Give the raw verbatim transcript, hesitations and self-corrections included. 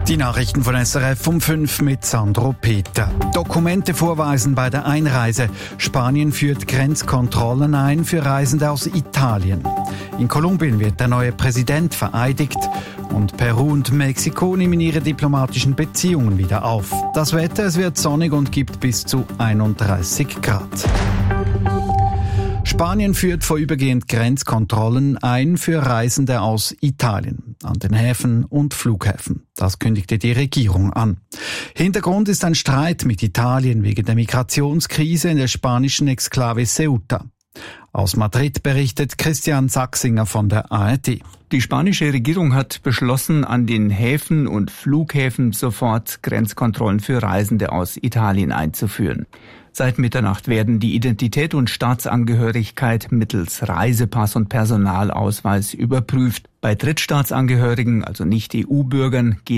Die Nachrichten von S R F um fünf mit Sandro Peter. Dokumente vorweisen bei der Einreise. Spanien führt Grenzkontrollen ein für Reisende aus Italien. In Kolumbien wird der neue Präsident vereidigt. Und Peru und Mexiko nehmen ihre diplomatischen Beziehungen wieder auf. Das Wetter, es wird sonnig und gibt bis zu einunddreißig Grad. Spanien führt vorübergehend Grenzkontrollen ein für Reisende aus Italien an den Häfen und Flughäfen. Das kündigte die Regierung an. Hintergrund ist ein Streit mit Italien wegen der Migrationskrise in der spanischen Exklave Ceuta. Aus Madrid berichtet Christian Sachsinger von der A R D. Die spanische Regierung hat beschlossen, an den Häfen und Flughäfen sofort Grenzkontrollen für Reisende aus Italien einzuführen. Seit Mitternacht werden die Identität und Staatsangehörigkeit mittels Reisepass und Personalausweis überprüft. Bei Drittstaatsangehörigen, also nicht E U-Bürgern, geht